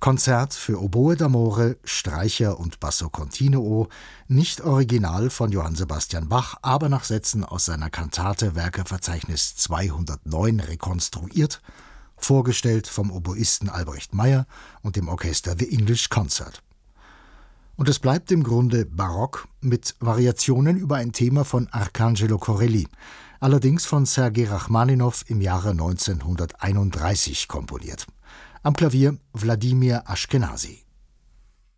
Konzert für Oboe d'amore, Streicher und Basso continuo, nicht original von Johann Sebastian Bach, aber nach Sätzen aus seiner Kantate Werkeverzeichnis 209 rekonstruiert, vorgestellt vom Oboisten Albrecht Meyer und dem Orchester The English Concert. Und es bleibt im Grunde barock mit Variationen über ein Thema von Arcangelo Corelli, allerdings von Sergei Rachmaninow im Jahre 1931 komponiert. Am Klavier Wladimir Aschkenazy.